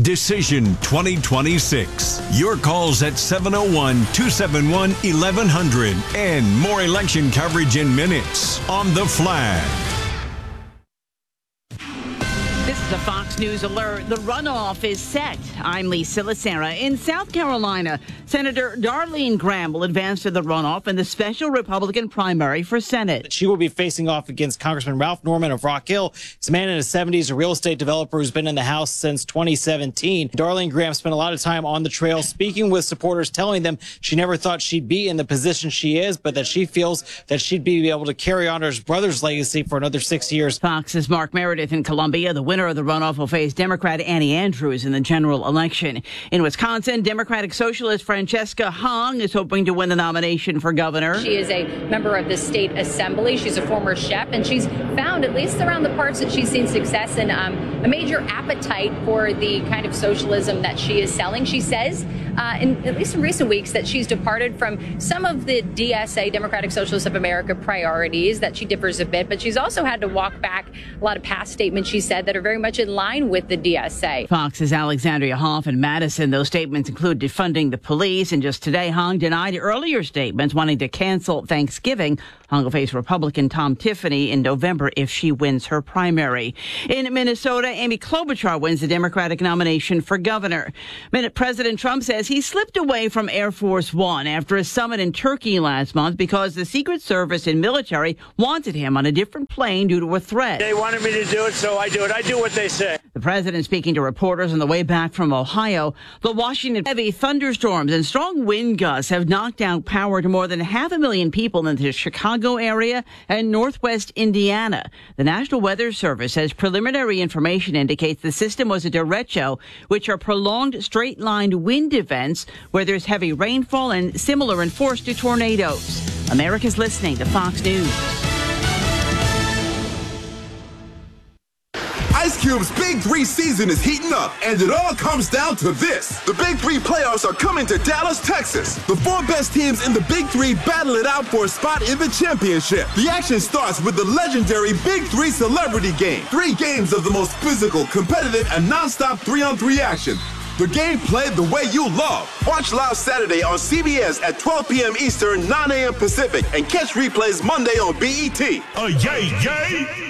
Decision 2026. Your calls at 701-271-1100 and more election coverage in minutes on The Flag. This is a Fox News alert. The runoff is set. I'm Lisa Lacera. In South Carolina, Senator Darlene Graham will advance to the runoff in the special Republican primary for Senate. She will be facing off against Congressman Ralph Norman of Rock Hill. He's a man in his 70s, a real estate developer who's been in the House since 2017. Darlene Graham spent a lot of time on the trail speaking with supporters, telling them she never thought she'd be in the position she is, but that she feels that she'd be able to carry on her brother's legacy for another 6 years. Fox's Mark Meredith in Columbia. The winner of the runoff will face Democrat Annie Andrews in the general election. In Wisconsin, Democratic Socialist Francesca Hong is hoping to win the nomination for governor. She is a member of the state assembly. She's a former chef, and she's found, at least around the parts that she's seen success in, a major appetite for the kind of socialism that she is selling. She says, at least in recent weeks, that she's departed from some of the DSA, Democratic Socialists of America, priorities, that she differs a bit, but she's also had to walk back a lot of past statements she said that are very much in line with the DSA. Fox's Alexandria Hoff in Madison. Those statements include defunding the police. And just today, Hong denied earlier statements wanting to cancel Thanksgiving. Hong will face Republican Tom Tiffany in November if she wins her primary. In Minnesota, Amy Klobuchar wins the Democratic nomination for governor. President Trump says he slipped away from Air Force One after a summit in Turkey last month because the Secret Service and military wanted him on a different plane due to a threat. They wanted me to do it, so I do it. I do what they say. The president speaking to reporters on the way back from Ohio. The Washington heavy thunderstorms and strong wind gusts have knocked out power to more than 500,000 people in the Chicago area and northwest Indiana. The National Weather Service says preliminary information indicates the system was a derecho, which are prolonged straight-lined wind events where there's heavy rainfall and similar in force to tornadoes. America's listening to Fox News. Ice Cube's Big Three season is heating up, and it all comes down to this. The Big Three playoffs are coming to Dallas, Texas. The 4 best teams in the Big Three battle it out for a spot in the championship. The action starts with the legendary Big Three Celebrity Game. 3 games of the most physical, competitive, and nonstop 3-on-3 action. The game played the way you love. Watch live Saturday on CBS at 12 p.m. Eastern, 9 a.m. Pacific, and catch replays Monday on BET. Yay!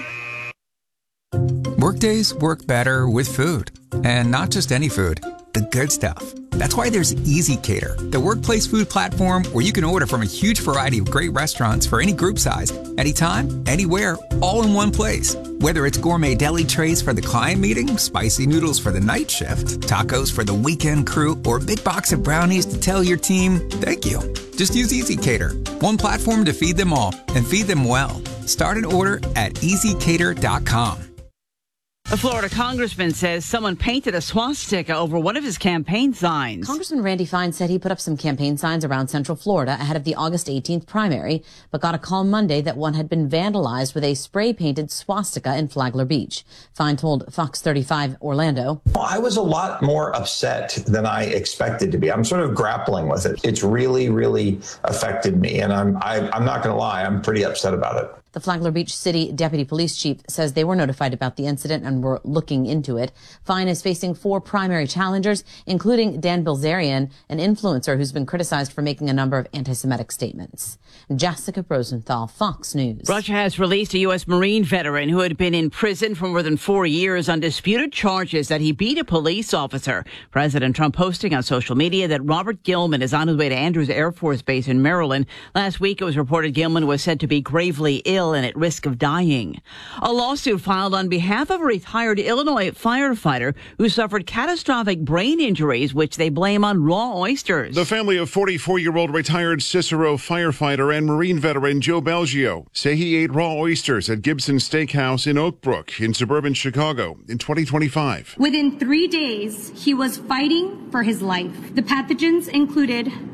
Workdays work better with food, and not just any food, the good stuff. That's why there's Easy Cater, the workplace food platform where you can order from a huge variety of great restaurants for any group size, anytime, anywhere, all in one place. Whether it's gourmet deli trays for the client meeting, spicy noodles for the night shift, tacos for the weekend crew, or a big box of brownies to tell your team, thank you. Just use Easy Cater, one platform to feed them all and feed them well. Start an order at easycater.com. A Florida congressman says someone painted a swastika over one of his campaign signs. Congressman Randy Fine said he put up some campaign signs around Central Florida ahead of the August 18th primary, but got a call Monday that one had been vandalized with a spray-painted swastika in Flagler Beach. Fine told Fox 35 Orlando. I was a lot more upset than I expected to be. I'm sort of grappling with it. It's really, really affected me, and I'm not going to lie, I'm pretty upset about it. The Flagler Beach City Deputy Police Chief says they were notified about the incident and were looking into it. Fine is facing 4 primary challengers, including Dan Bilzerian, an influencer who's been criticized for making a number of anti-Semitic statements. Jessica Rosenthal, Fox News. Russia has released a U.S. Marine veteran who had been in prison for more than 4 years on disputed charges that he beat a police officer. President Trump posting on social media that Robert Gilman is on his way to Andrews Air Force Base in Maryland. Last week, it was reported Gilman was said to be gravely ill and at risk of dying. A lawsuit filed on behalf of a retired Illinois firefighter who suffered catastrophic brain injuries, which they blame on raw oysters. The family of 44-year-old retired Cicero firefighter and Marine veteran Joe Belgio say he ate raw oysters at Gibson Steakhouse in Oak Brook in suburban Chicago in 2025. Within 3 days, he was fighting for his life. The pathogens included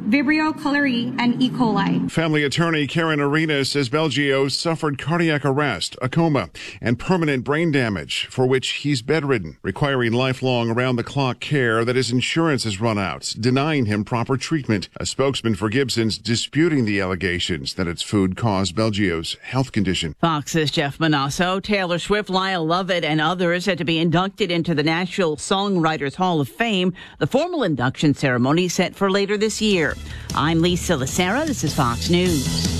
Vibrio cholerae, and E. coli. Family attorney Karen Arena says Belgio suffered cardiac arrest, a coma, and permanent brain damage, for which he's bedridden, requiring lifelong around-the-clock care that his insurance has run out, denying him proper treatment. A spokesman for Gibson's disputing the allegations that its food caused Belgio's health condition. Fox's Jeff Manasso, Taylor Swift, Lyle Lovett, and others set to be inducted into the National Songwriters Hall of Fame. The formal induction ceremony set for later this year. I'm Lisa Lacera. This is Fox News.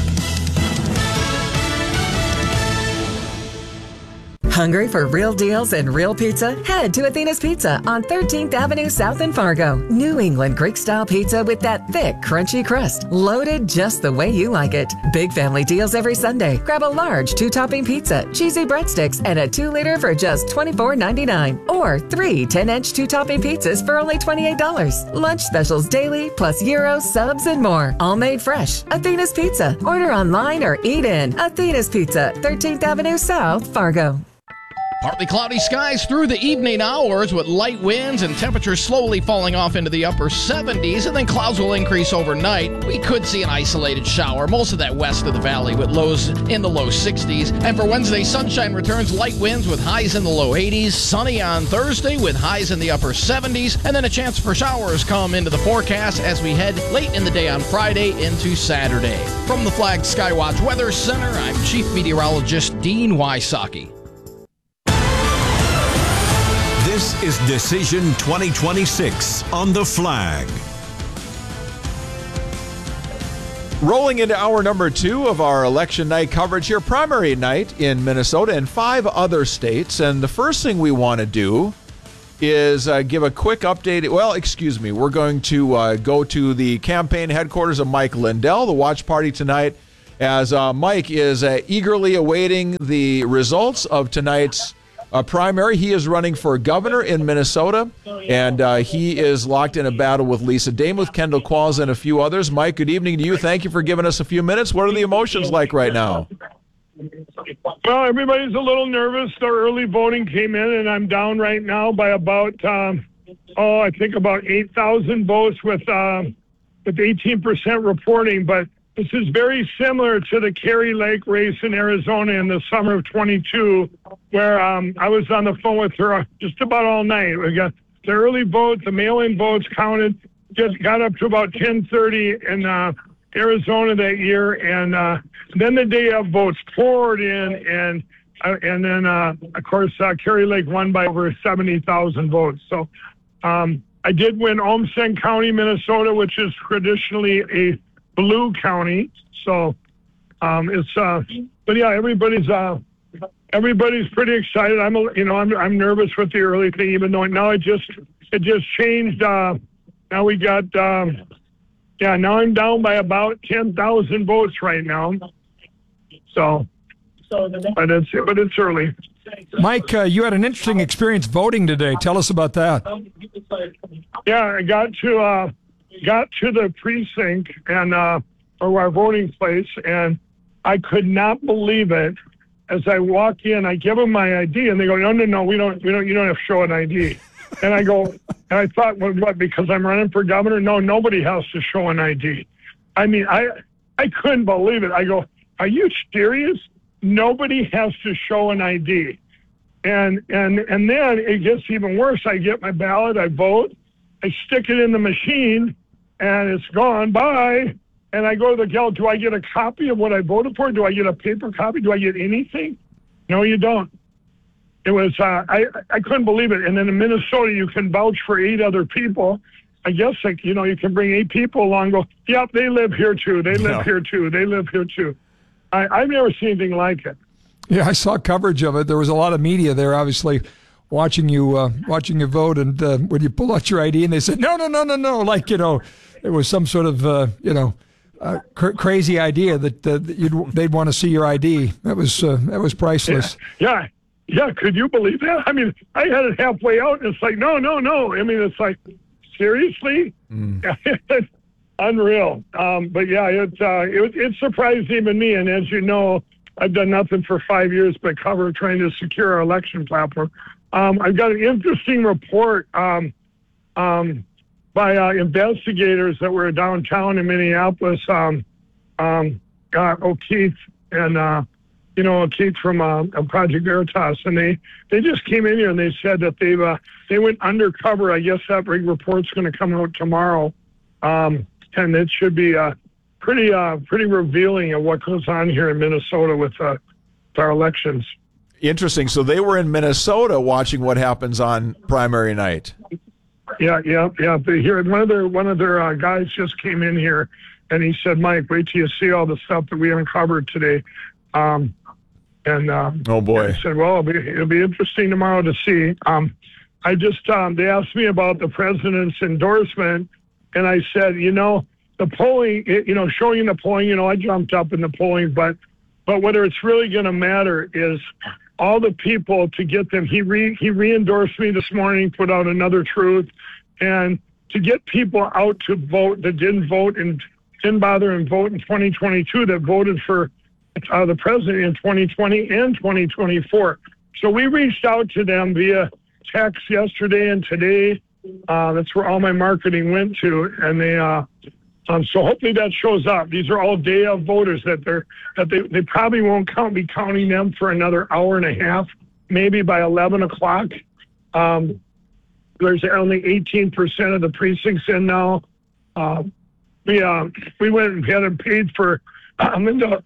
Hungry for real deals and real pizza? Head to Athena's Pizza on 13th Avenue South in Fargo. New England Greek-style pizza with that thick, crunchy crust, loaded just the way you like it. Big family deals every Sunday. Grab a large 2-topping pizza, cheesy breadsticks, and a 2-liter for just $24.99. Or 3 10-inch 2-topping pizzas for only $28. Lunch specials daily, plus gyros, subs, and more. All made fresh. Athena's Pizza. Order online or eat in. Athena's Pizza, 13th Avenue South, Fargo. Partly cloudy skies through the evening hours with light winds and temperatures slowly falling off into the upper 70s, and then clouds will increase overnight. We could see an isolated shower, most of that west of the valley, with lows in the low 60s. And for Wednesday, sunshine returns, light winds with highs in the low 80s. Sunny on Thursday with highs in the upper 70s, and then a chance for showers come into the forecast as we head late in the day on Friday into Saturday. From the Flag Skywatch Weather Center, I'm Chief Meteorologist Dean Wysocki. This is Decision 2026 on The Flag. Rolling into hour number 2 of our election night coverage here, primary night in Minnesota and 5 other states. And the first thing we want to do is give a quick update. Well, excuse me. We're going to go to the campaign headquarters of Mike Lindell, the watch party tonight, as Mike is eagerly awaiting the results of tonight's primary. He is running for governor in Minnesota, and he is locked in a battle with Lisa Demuth, Kendall Qualls, and a few others. Mike, good evening to you. Thank you for giving us a few minutes. What are the emotions like right now? Well, everybody's a little nervous. The early voting came in, and I'm down right now by about, I think about 8,000 votes with 18% reporting, but this is very similar to the Kari Lake race in Arizona in the summer of 22, where I was on the phone with her just about all night. We got the early votes, the mail-in votes counted, just got up to about 10:30 in Arizona that year, and then the day of votes poured in, and then of course Kari Lake won by over 70,000 votes. So I did win Olmsted County, Minnesota, which is traditionally a blue county, so but yeah, everybody's pretty excited. I'm nervous with the early thing, even though now it just changed. Now we got now I'm down by about 10,000 votes right now. But it's early. Mike, you had an interesting experience voting today. Tell us about that. Yeah, I got to the precinct and or our voting place, and I could not believe it. As I walk in, I give them my ID, and they go, "No, we don't. You don't have to show an ID." And I go, and I thought, well, what? Because I'm running for governor? No, nobody has to show an ID. I mean, I couldn't believe it. I go, "Are you serious? Nobody has to show an ID." And then it gets even worse. I get my ballot, I vote, I stick it in the machine, and it's gone. Bye. And I go to the gal, do I get a copy of what I voted for? Do I get a paper copy? Do I get anything? No, you don't. It was, I couldn't believe it. And then in Minnesota, you can vouch for 8 other people. I guess, you can bring 8 people along and go, yep, they live here too. They live here too. They live here too. I've never seen anything like it. Yeah, I saw coverage of it. There was a lot of media there, obviously, watching you vote, and when you pull out your ID, and they said, no, like, it was some sort of, crazy idea that they'd want to see your ID. That was priceless. Yeah. Could you believe that? I mean, I had it halfway out, and it's like, no. I mean, it's like, seriously? Unreal. But yeah, it surprised even me. And as you know, I've done nothing for 5 years but trying to secure our election platform. I've got an interesting report by by investigators that were downtown in Minneapolis, O'Keefe and O'Keefe from Project Veritas, and they just came in here and they said that they went undercover. I guess that big report's going to come out tomorrow, and it should be pretty revealing of what goes on here in Minnesota with our elections. Interesting. So they were in Minnesota watching what happens on primary night. Yeah. Here, one of their guys just came in here, and he said, "Mike, wait till you see all the stuff that we uncovered today." Oh boy! I said, "Well, it'll be interesting tomorrow to see." They asked me about the president's endorsement, and I said, the polling, showing the polling, I jumped up in the polling, but whether it's really going to matter is all the people to get them. He re-endorsed me this morning, put out another truth, and to get people out to vote that didn't vote and didn't bother and vote in 2022, that voted for the president in 2020 and 2024. So we reached out to them via text yesterday and today. That's where all my marketing went to, and they. So hopefully that shows up. These are all day of voters that they probably won't be counting them for another hour and a half, maybe by 11 o'clock. There's only 18% of the precincts in now. We went and had them paid for Lindell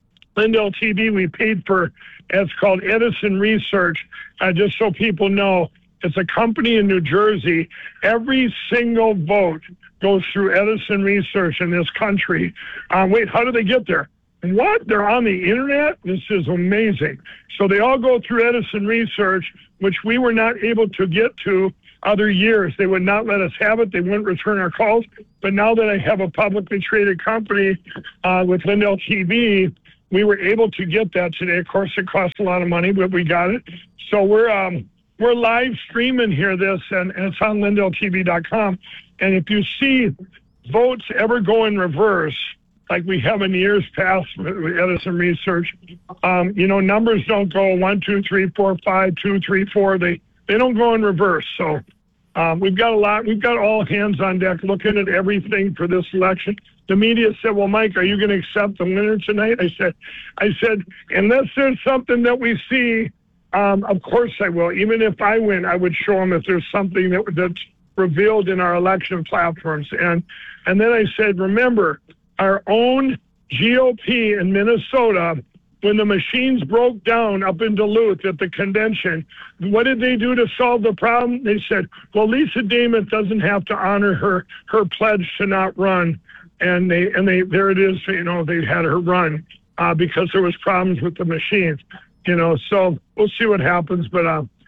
TV. We paid for, it's called Edison Research. Just so people know, it's a company in New Jersey. Every single vote goes through Edison Research in this country. Wait, how do they get there? What? They're on the internet? This is amazing. So they all go through Edison Research, which we were not able to get to other years. They would not let us have it. They wouldn't return our calls. But now that I have a publicly traded company with Lindell TV, we were able to get that today. Of course, it cost a lot of money, but we got it. So we're live streaming here and it's on LindellTV.com. And if you see votes ever go in reverse, like we have in years past with Edison Research, numbers don't go 1, 2, 3, 4, 5, 2, 3, 4. They don't go in reverse. So we've got all hands on deck looking at everything for this election. The media said, "Well, Mike, are you going to accept the winner tonight?" I said, unless there's something that we see, of course I will. Even if I win, I would show them if there's something that's revealed in our election platforms. And then I said, remember, our own GOP in Minnesota, when the machines broke down up in Duluth at the convention, what did they do to solve the problem? They said, well, Lisa Damon doesn't have to honor her pledge to not run. And they there it is, they had her run because there was problems with the machines, so we'll see what happens. But,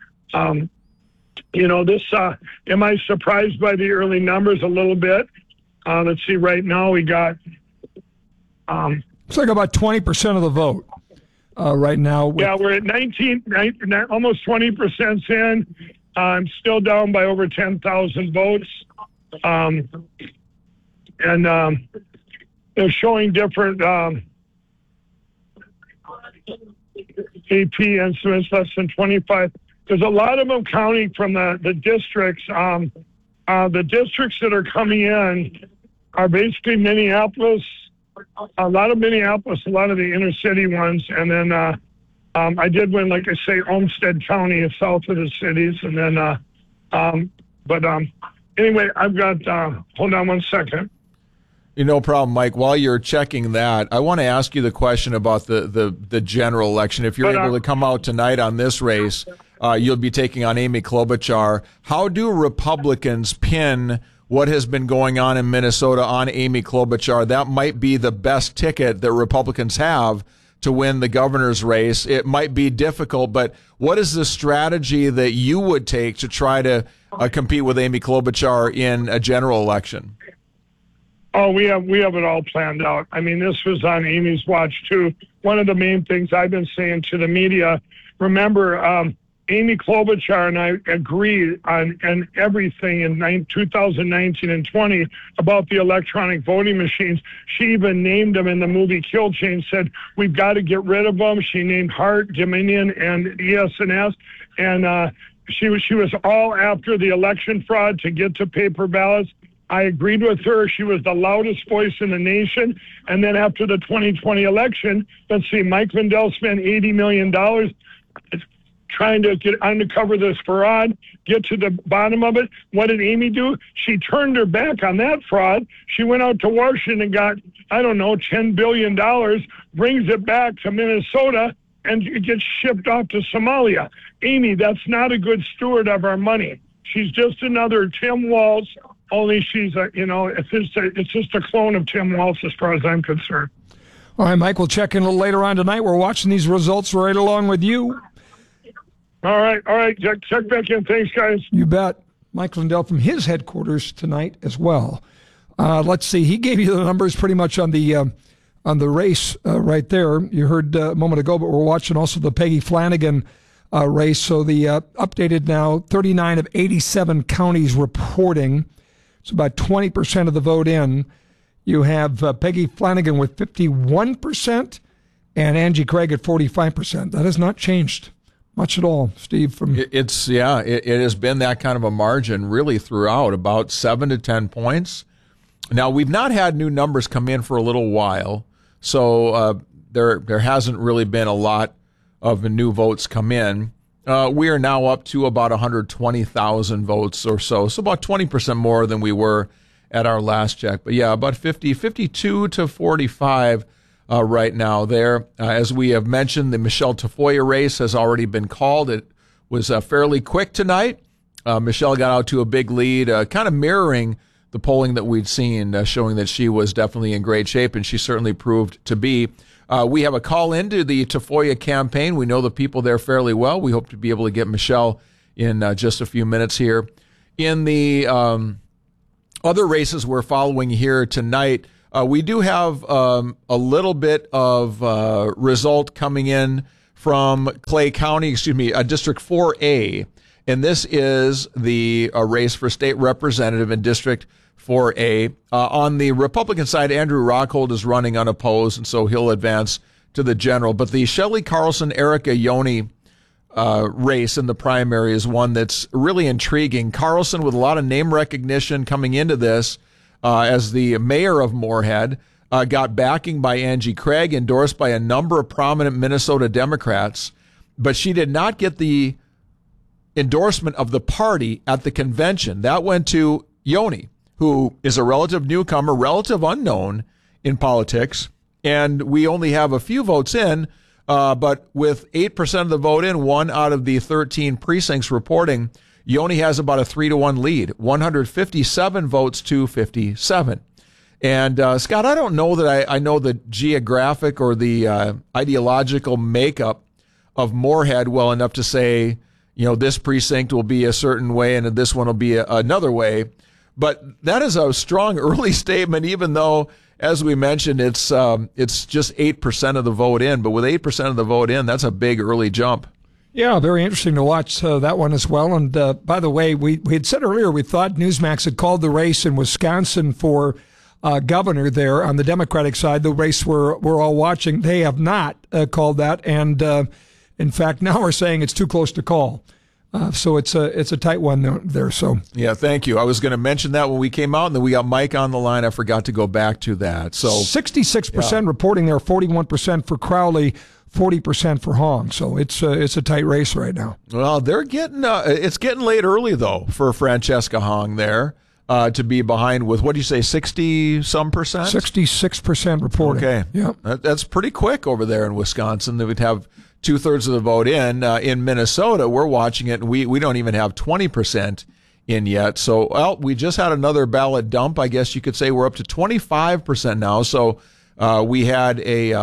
am I surprised by the early numbers a little bit? Let's see, right now we got... it's like about 20% of the vote right now. Yeah, we're at almost 20% in. I'm still down by over 10,000 votes. And they're showing different AP instruments, less than 25. There's a lot of them counting from the districts. The districts that are coming in are basically Minneapolis, a lot of Minneapolis, a lot of the inner city ones. And then I did win, like I say, Olmsted County is south of the cities. And then, anyway, I've got, hold on one second. No problem, Mike. While you're checking that, I want to ask you the question about the general election. If you're able to come out tonight on this race, you'll be taking on Amy Klobuchar. How do Republicans pin what has been going on in Minnesota on Amy Klobuchar? That might be the best ticket that Republicans have to win the governor's race. It might be difficult, but what is the strategy that you would take to try to compete with Amy Klobuchar in a general election? Oh, we have it all planned out. I mean, this was on Amy's watch too. One of the main things I've been saying to the media, remember, Amy Klobuchar and I agreed on everything in 2019 and 20 about the electronic voting machines. She even named them in the movie Kill Chain, said, we've got to get rid of them. She named Hart, Dominion, and ES&S. And she was all after the election fraud to get to paper ballots. I agreed with her. She was the loudest voice in the nation. And then after the 2020 election, let's see, Mike Lindell spent $80 million trying to get undercover this fraud, get to the bottom of it. What did Amy do? She turned her back on that fraud. She went out to Washington and got, $10 billion, brings it back to Minnesota, and it gets shipped off to Somalia. Amy, that's not a good steward of our money. She's just another Tim Walz, only she's it's just a clone of Tim Walz as far as I'm concerned. All right, Mike, we'll check in a little later on tonight. We're watching these results right along with you. All right. Check back in. Thanks, guys. You bet. Mike Lindell from his headquarters tonight as well. Let's see. He gave you the numbers pretty much on the race right there. You heard a moment ago, but we're watching also the Peggy Flanagan race. So the updated now 39 of 87 counties reporting. It's about 20% of the vote in. You have Peggy Flanagan with 51% and Angie Craig at 45%. That has not changed much at all, Steve. It has been that kind of a margin really throughout, about 7 to 10 points. Now, we've not had new numbers come in for a little while, so there hasn't really been a lot of new votes come in. We are now up to about 120,000 votes or so about 20% more than we were at our last check. But yeah, about 52 to 45 right now there. As we have mentioned, the Michelle Tafoya race has already been called. It was fairly quick tonight. Michelle got out to a big lead, kind of mirroring the polling that we'd seen, showing that she was definitely in great shape, and she certainly proved to be. We have a call into the Tafoya campaign. We know the people there fairly well. We hope to be able to get Michelle in just a few minutes here. In the other races we're following here tonight, we do have a little bit of result coming in from Clay County, District 4A. And this is the race for state representative in District 4A. On the Republican side, Andrew Rockhold is running unopposed, and so he'll advance to the general. But the Shelley Carlson, Erica Yoni race in the primary is one that's really intriguing. Carlson, with a lot of name recognition coming into this, as the mayor of Moorhead, got backing by Angie Craig, endorsed by a number of prominent Minnesota Democrats, but she did not get the endorsement of the party at the convention. That went to Yoni, who is a relative newcomer, relative unknown in politics, and we only have a few votes in, but with 8% of the vote in, 1 out of the 13 precincts reporting, Yoni has about a 3-1 lead, 157 votes to 57. And Scott, I don't know that I know the geographic or the ideological makeup of Moorhead well enough to say, this precinct will be a certain way and this one will be another way. But that is a strong early statement, even though, as we mentioned, it's just 8% of the vote in. But with 8% of the vote in, that's a big early jump. Yeah, very interesting to watch that one as well. And by the way, we had said earlier we thought Newsmax had called the race in Wisconsin for governor there on the Democratic side, the race we're all watching. They have not called that. And in fact, now we're saying it's too close to call. So it's a tight one there. So yeah, thank you. I was going to mention that when we came out, and then we got Mike on the line. I forgot to go back to that. So 66% reporting there, 41% for Crowley, 40% for Hong. So it's a tight race right now. Well, they're getting it's getting late early though for Francesca Hong there to be behind with, what do you say, 60-some percent? 66% reporting. Okay, yeah, that's pretty quick over there in Wisconsin. They would have 2/3 of the vote in. In Minnesota, we're watching it, and we don't even have 20% in yet. So, well, we just had another ballot dump. I guess you could say we're up to 25% now. So we had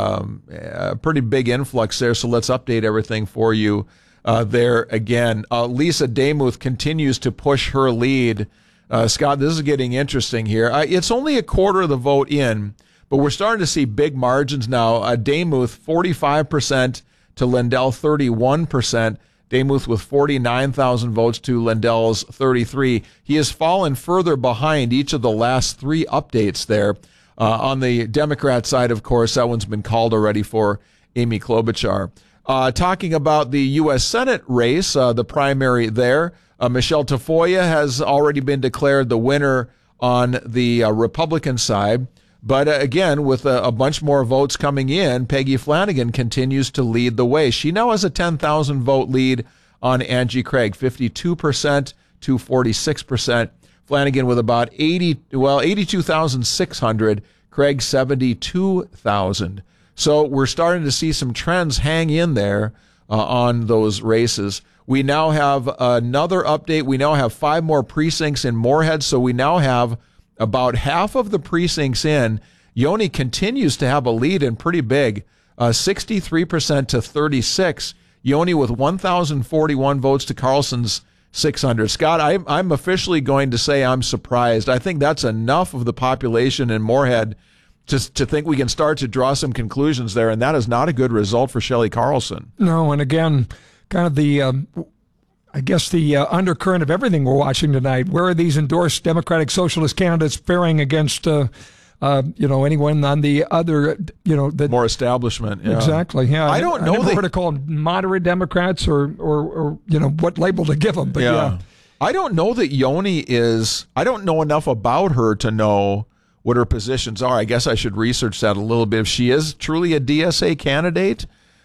a pretty big influx there. So let's update everything for you there again. Lisa Demuth continues to push her lead. Scott, this is getting interesting here. It's only a quarter of the vote in, but we're starting to see big margins now. Demuth, 45%. To Lindell, 31%. Demuth with 49,000 votes to Lindell's 33. He has fallen further behind each of the last 3 updates there. On the Democrat side, of course, that one's been called already for Amy Klobuchar. Talking about the U.S. Senate race, the primary there, Michelle Tafoya has already been declared the winner on the Republican side. But again, with a bunch more votes coming in, Peggy Flanagan continues to lead the way. She now has a 10,000 vote lead on Angie Craig, 52% to 46%. Flanagan with about 82,600, Craig 72,000. So we're starting to see some trends hang in there on those races. We now have another update. We now have 5 more precincts in Moorhead, so we now have about half of the precincts in. Yoni continues to have a lead and pretty big, 63% to 36. Yoni with 1,041 votes to Carlson's 600. Scott, I'm officially going to say I'm surprised. I think that's enough of the population in Moorhead to think we can start to draw some conclusions there, and that is not a good result for Shelley Carlson. No, and again, kind of the, I guess the undercurrent of everything we're watching tonight. Where are these endorsed Democratic Socialist candidates faring against, anyone on the other, the more establishment? Yeah. Exactly. Yeah, I don't know. I never heard it called moderate Democrats or what label to give them. But yeah, I don't know that Yoni is. I don't know enough about her to know what her positions are. I guess I should research that a little bit. If she is truly a DSA candidate,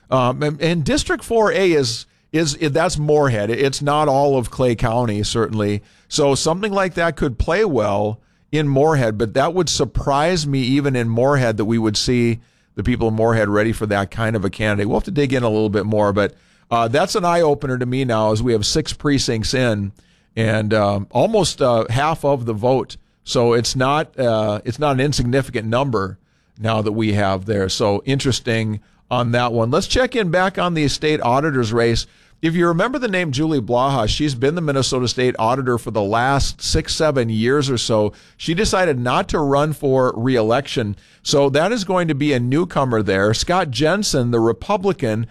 and District 4A is that's Moorhead. It's not all of Clay County, certainly. So something like that could play well in Moorhead, but that would surprise me even in Moorhead that we would see the people in Moorhead ready for that kind of a candidate. We'll have to dig in a little bit more, but that's an eye-opener to me now as we have 6 precincts in and almost half of the vote. So it's not an insignificant number now that we have there. So interesting on that one. Let's check in back on the state auditor's race. If you remember the name Julie Blaha, she's been the Minnesota State Auditor for the last 6-7 years or so. She decided not to run for re-election. So that is going to be a newcomer there. Scott Jensen, the Republican,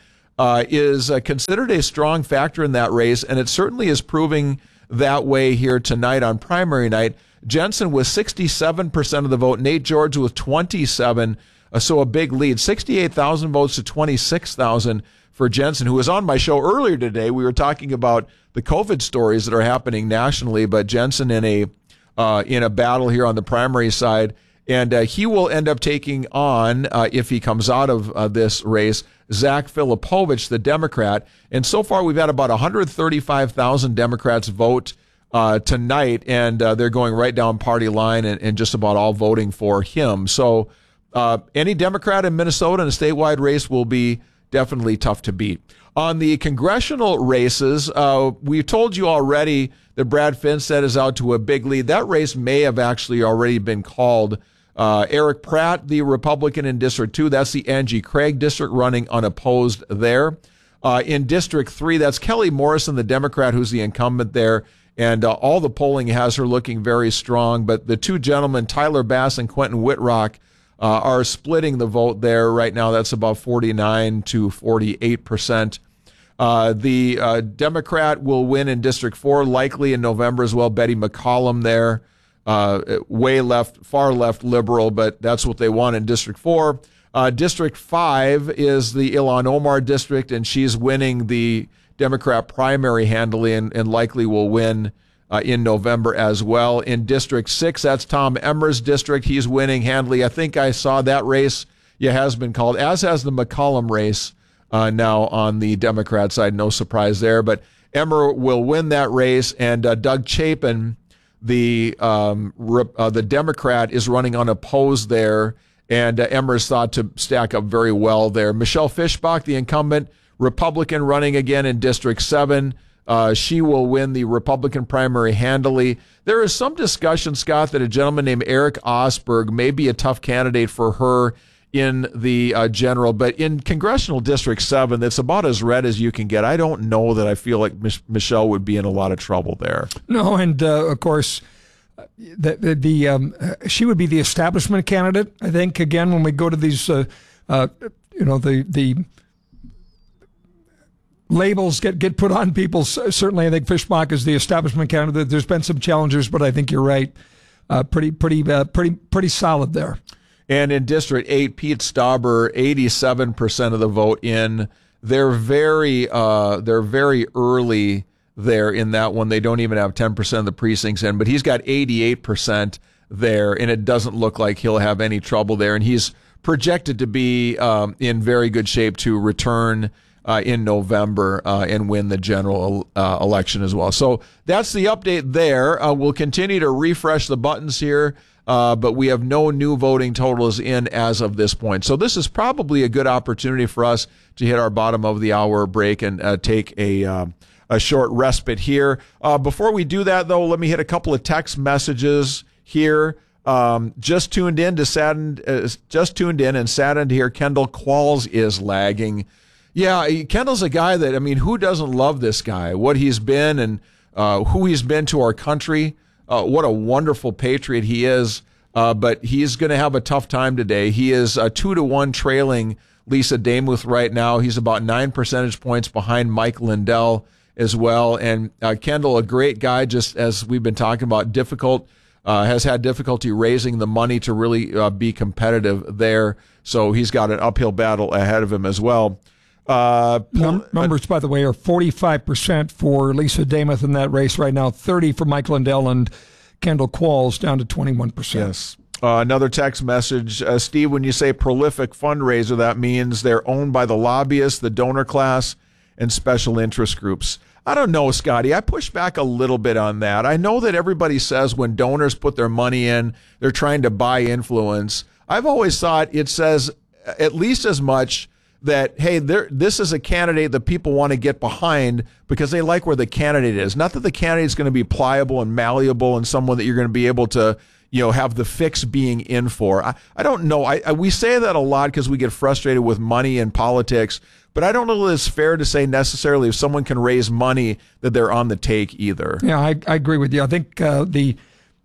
is considered a strong factor in that race, and it certainly is proving that way here tonight on primary night. Jensen with 67% of the vote, Nate George with 27%, so a big lead, 68,000 votes to 26,000 for Jensen, who was on my show earlier today. We were talking about the COVID stories that are happening nationally, but Jensen in a battle here on the primary side, and he will end up taking on, if he comes out of this race, Zach Filipovich, the Democrat. And so far, we've had about 135,000 Democrats vote tonight, and they're going right down party line and just about all voting for him. So any Democrat in Minnesota in a statewide race will be definitely tough to beat. On the congressional races, we've told you already that Brad Finstead is out to a big lead. That race may have actually already been called. Eric Pratt, the Republican in District 2, that's the Angie Craig district, running unopposed there. In District 3, that's Kelly Morrison, the Democrat, who's the incumbent there. And all the polling has her looking very strong. But the two gentlemen, Tyler Bass and Quentin Whitrock, are splitting the vote there right now. That's about 49 to 48%. The Democrat will win in District 4, likely in November as well. Betty McCollum there, way left, far left liberal, but that's what they want in District 4. District 5 is the Ilhan Omar district, and she's winning the Democrat primary handily and likely will win in November as well. In District 6, that's Tom Emmer's district. He's winning handily. I think I saw that race. Yeah, has been called, as has the McCollum race now on the Democrat side. No surprise there. But Emmer will win that race, and Doug Chapin, the Democrat, is running unopposed there, and Emmer is thought to stack up very well there. Michelle Fischbach, the incumbent Republican, running again in District 7. She will win the Republican primary handily. There is some discussion, Scott, that a gentleman named Eric Osberg may be a tough candidate for her in the general, but in Congressional District 7, it's about as red as you can get. I don't know that I feel like Michelle would be in a lot of trouble there. No, and of course, she would be the establishment candidate. I think, again, when we go to these, the labels get put on people. Certainly, I think Fischbach is the establishment candidate. There's been some challengers, but I think you're right. Pretty solid there. And in District 8, Pete Stauber, 87% of the vote in. They're very early there in that one. They don't even have 10% of the precincts in, but he's got 88%. there, and it doesn't look like he'll have any trouble there. And he's projected to be in very good shape to return in November and win the general election as well. So that's the update there. We'll continue to refresh the buttons here, but we have no new voting totals in as of this point. So this is probably a good opportunity for us to hit our bottom of the hour break and take a short respite here. Before we do that, though, let me hit a couple of text messages here. Just tuned in and saddened to hear Kendall Qualls is lagging. Yeah, Kendall's a guy that, I mean, who doesn't love this guy? What he's been and who he's been to our country. What a wonderful patriot he is. But he's going to have a tough time today. He is 2-1 trailing Lisa Demuth right now. He's about 9 percentage points behind Mike Lindell as well. And Kendall, a great guy, just as we've been talking about, has had difficulty raising the money to really be competitive there. So he's got an uphill battle ahead of him as well. Numbers, by the way, are 45% for Lisa Demuth in that race right now, 30 for Mike Lindell, and Kendall Qualls down to 21%. Yes. Another text message. Steve, when you say prolific fundraiser, that means they're owned by the lobbyists, the donor class, and special interest groups. I don't know, Scotty. I push back a little bit on that. I know that everybody says when donors put their money in, they're trying to buy influence. I've always thought it says at least as much that, hey, this is a candidate that people want to get behind because they like where the candidate is. Not that the candidate is going to be pliable and malleable and someone that you're going to be able to, have the fix being in for. I don't know. We say that a lot because we get frustrated with money and politics, but I don't know that it's fair to say necessarily if someone can raise money that they're on the take either. Yeah, I agree with you. I think the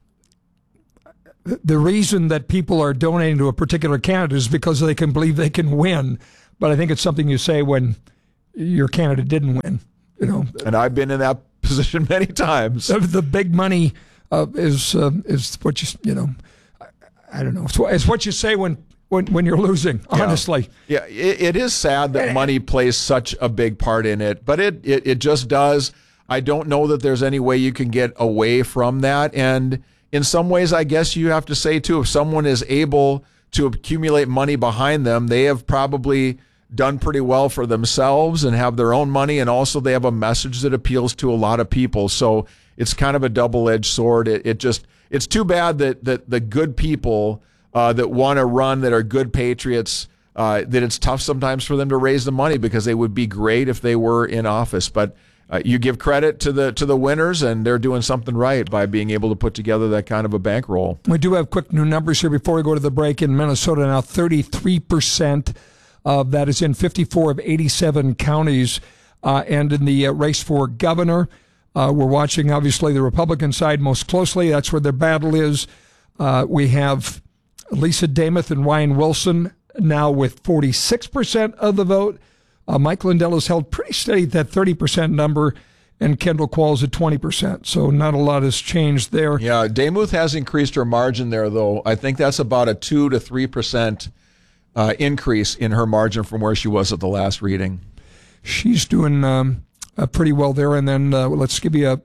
reason that people are donating to a particular candidate is because they can believe they can win. But I think it's something you say when your candidate didn't win. And I've been in that position many times. The big money is what I don't know. It's what you say when you're losing. Honestly, yeah. It is sad that money plays such a big part in it, but it just does. I don't know that there's any way you can get away from that. And in some ways, I guess you have to say too, if someone is able to accumulate money behind them, they have probably done pretty well for themselves and have their own money, and also they have a message that appeals to a lot of people. So it's kind of a double-edged sword. It's too bad that the good people that want to run, that are good patriots, that it's tough sometimes for them to raise the money because they would be great if they were in office. But you give credit to the winners, and they're doing something right by being able to put together that kind of a bankroll. We do have quick new numbers here before we go to the break. In Minnesota now, 33% of that is in 54 of 87 counties. And in the race for governor, we're watching, obviously, the Republican side most closely. That's where the battle is. We have Lisa Demuth and Ryan Wilson now with 46% of the vote. Mike Lindell has held pretty steady at that 30% number, and Kendall Qualls at 20%. So not a lot has changed there. Yeah, Demuth has increased her margin there, though. I think that's about a 2 to 3% increase in her margin from where she was at the last reading. She's doing pretty well there. And then let's give you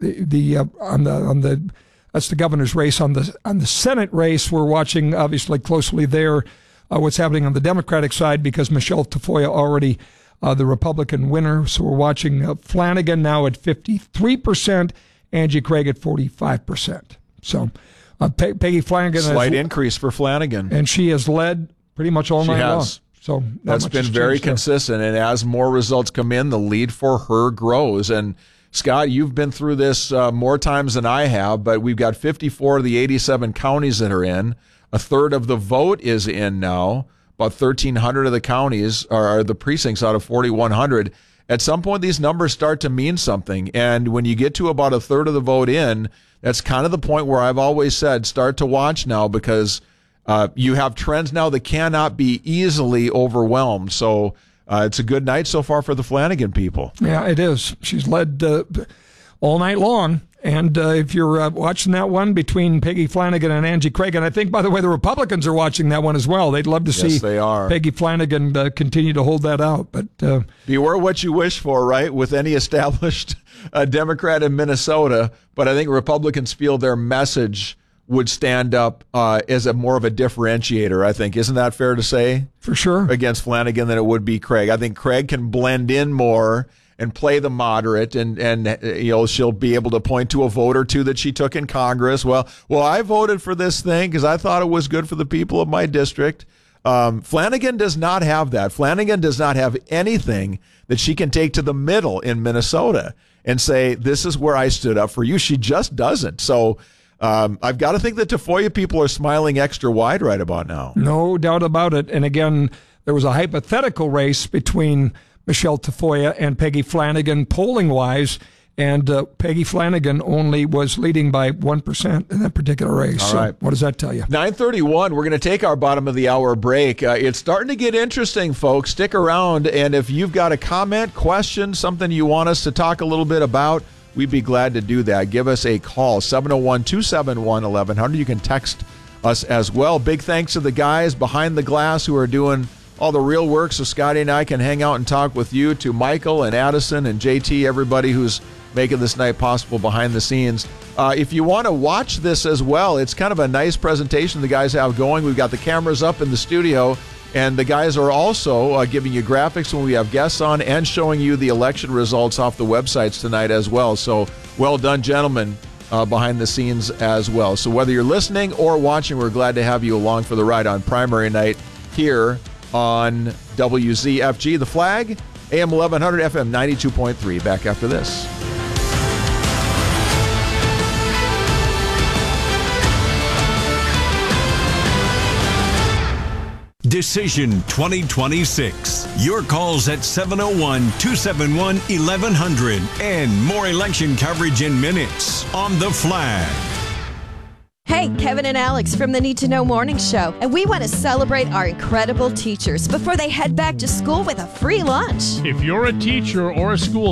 that's the governor's race. On the Senate race, we're watching obviously closely there what's happening on the Democratic side because Michelle Tafoya already the Republican winner. So we're watching Flanagan now at 53%, Angie Craig at 45%. So Peggy Flanagan. Slight increase for Flanagan. And she has led pretty much all night long. So that's been very consistent. And as more results come in, the lead for her grows. And Scott, you've been through this more times than I have, but we've got 54 of the 87 counties that are in. A third of the vote is in now. About 1,300 of the counties are the precincts out of 4,100. At some point, these numbers start to mean something. And when you get to about a third of the vote in, that's kind of the point where I've always said, start to watch now, because you have trends now that cannot be easily overwhelmed. So it's a good night so far for the Flanagan people. Yeah, it is. She's led all night long. And if you're watching that one between Peggy Flanagan and Angie Craig, and I think, by the way, the Republicans are watching that one as well. They'd love to see Peggy Flanagan continue to hold that out. But beware what you wish for, right, with any established Democrat in Minnesota. But I think Republicans feel their message would stand up as a more of a differentiator, I think. Isn't that fair to say? For sure. Against Flanagan than it would be Craig. I think Craig can blend in more and play the moderate, and she'll be able to point to a vote or two that she took in Congress. Well, I voted for this thing because I thought it was good for the people of my district. Flanagan does not have that. Flanagan does not have anything that she can take to the middle in Minnesota and say, this is where I stood up for you. She just doesn't. So I've got to think that Tafoya people are smiling extra wide right about now. No doubt about it. And again, there was a hypothetical race between Michelle Tafoya and Peggy Flanagan polling-wise, and Peggy Flanagan only was leading by 1% in that particular race. All right. So what does that tell you? 9:31, we're going to take our bottom of the hour break. It's starting to get interesting, folks. Stick around, and if you've got a comment, question, something you want us to talk a little bit about, we'd be glad to do that. Give us a call, 701-271-1100. You can text us as well. Big thanks to the guys behind the glass who are doing all the real work so Scotty and I can hang out and talk with you, to Michael and Addison and JT, everybody who's making this night possible behind the scenes. If you want to watch this as well, it's kind of a nice presentation the guys have going. We've got the cameras up in the studio, and the guys are also giving you graphics when we have guests on and showing you the election results off the websites tonight as well. So well done, gentlemen, behind the scenes as well. So whether you're listening or watching, we're glad to have you along for the ride on primary night here on WZFG. The Flag, AM 1100, FM 92.3. Back after this. Decision 2026. Your calls at 701-271-1100 and more election coverage in minutes on The Flag. Hey, Kevin and Alex from the Need to Know Morning Show, and we want to celebrate our incredible teachers before they head back to school with a free lunch. If you're a teacher or a school